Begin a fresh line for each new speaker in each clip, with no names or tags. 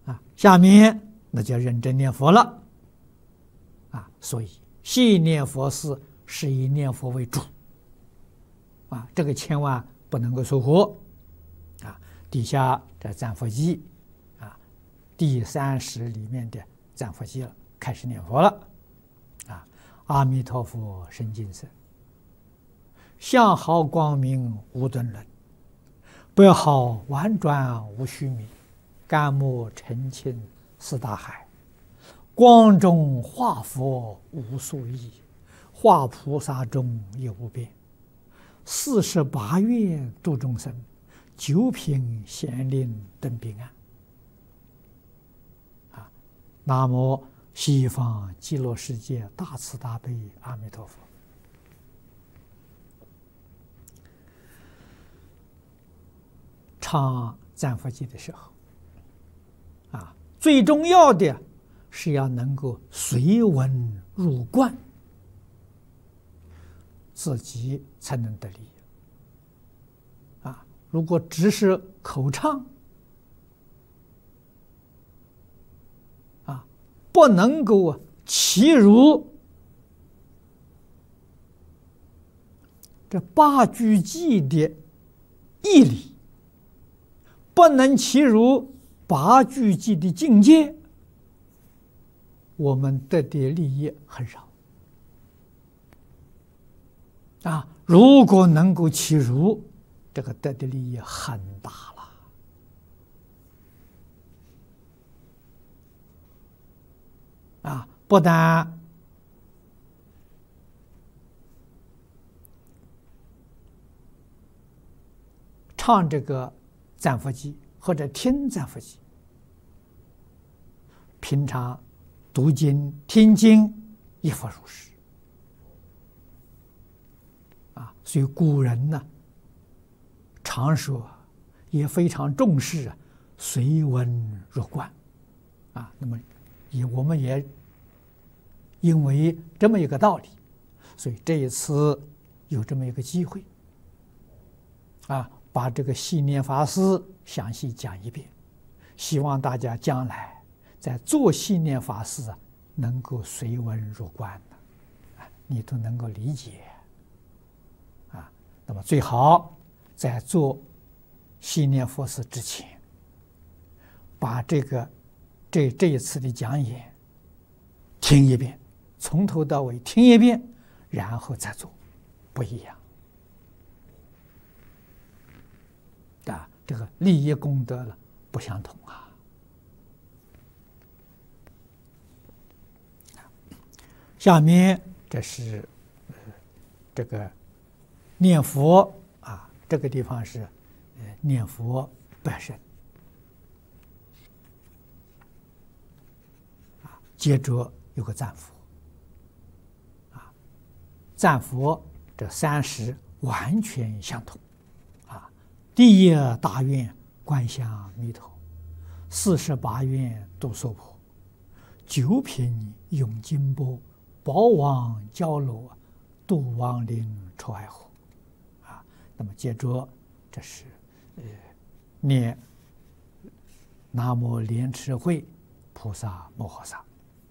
下面那就认真念佛了所以细念佛事是以念佛为主这个千万不能够疏忽底下这赞佛记第30里面的赞佛记了，开始念佛了阿弥陀佛深净身，相好光明无顿轮，北好婉转无虚名，甘木澄清四大海，光中化佛无数亿，化菩萨中有无边，48愿度众生，9品贤令登彼岸南无西方极乐世界大慈大悲阿弥陀佛。唱赞佛记的时候最重要的是要能够随文入观，自己才能得利如果只是口唱不能够契入这八句偈的义理，不能契入八句偈的境界，我们得的利益很少如果能够契入，这个得的利益很大了不但唱这个赞佛偈或者听赞佛偈，平常读经听经亦复如是所以古人呢常说也非常重视随文入观那么我们也因为这么一个道理，所以这一次有这么一个机会把这个细念法师详细讲一遍，希望大家将来在做细念法事能够随文入观你都能够理解那么最好在做细念佛事之前，把这一次的讲演听一遍，从头到尾听一遍，然后再做，不一样这个利益功德了不相同下面这是这个念佛这个地方是念佛本身接着有个赞佛赞佛这30完全相同第一大愿观想弥陀，48愿度娑婆，9品涌金波，宝王交罗，度亡灵出爱河那么接着这是念南无莲池会菩萨摩诃萨。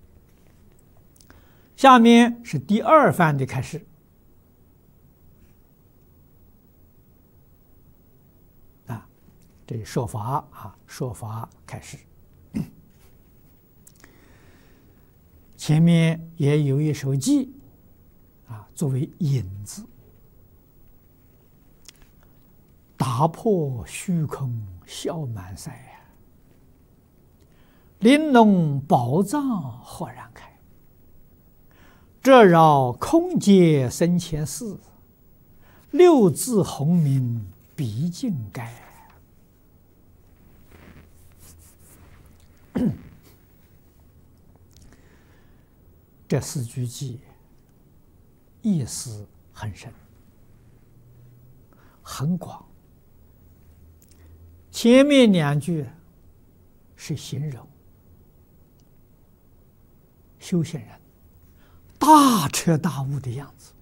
下面是第2番的开始这说法说法开始前面也有一首偈作为引子，打破虚空笑满塞玲珑宝藏豁然开，这绕空界生前事，6字洪名毕竟该这4句偈意思很深很广，前面2句是形容修行人大彻大悟的样子